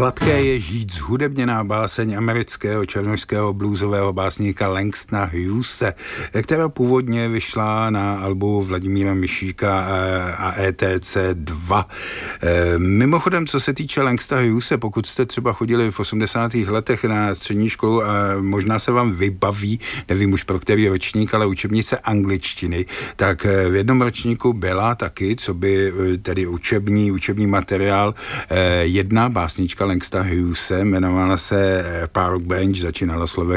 Sladké je žít, zhudebněná báseň amerického černošského bluesového básníka Langstona Hughese, která původně vyšla na albu Vladimíra Mišíka a ETC 2. Mimochodem, co se týče Langstona Hughese, pokud jste třeba chodili v 80. letech na střední školu a možná se vám vybaví, nevím už pro který ročník, ale učebnice angličtiny, tak v jednom ročníku byla taky, co by tedy učební materiál, jedna básnička Langstona Hughese, jmenovala se Park Bench, začínala slovy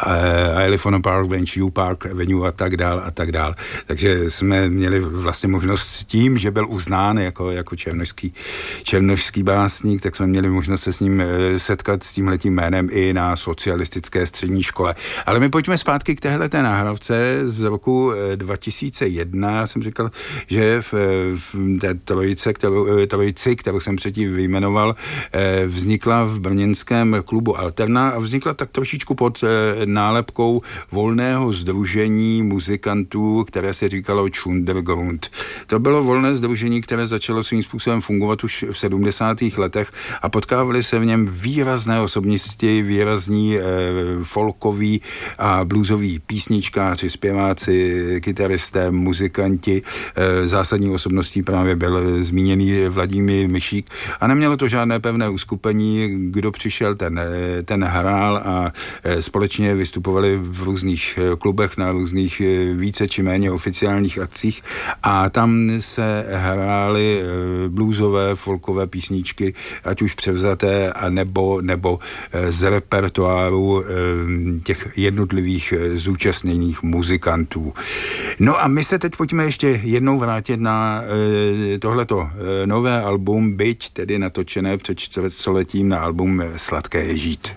I live on a park bench, you Park Avenue a tak dál. Takže jsme měli vlastně možnost tím, že byl uznán jako černošský básník, tak jsme měli možnost se s ním setkat s tímhletím jménem i na socialistické střední škole. Ale my pojďme zpátky k téhleté nahrávce z roku 2001. Já jsem říkal, že v té trojici, kterou jsem předtím vyjmenoval, vznikla v brněnském klubu Alterna a vznikla tak trošičku pod nálepkou volného sdružení muzikantů, které se říkalo Chundergrund. To bylo volné sdružení, které začalo svým způsobem fungovat už v 70. letech a potkávali se v něm výrazné osobnosti, výrazní folkoví a bluesoví písničkáři, zpěváci, kytaristé, muzikanti. Zásadní osobností právě byl zmíněný Vladimír Mišík a nemělo to žádné pevné uskupení, kdo přišel, ten hrál a společně vystupovali v různých klubech na různých více či méně oficiálních akcích a tam se hrály bluesové, folkové písničky, ať už převzaté nebo z repertoáru těch jednotlivých zúčastněných muzikantů. No a my se teď pojďme ještě jednou vrátit na tohleto nové album, byť tedy natočené před čtvrtstoletím na album Sladké je žít.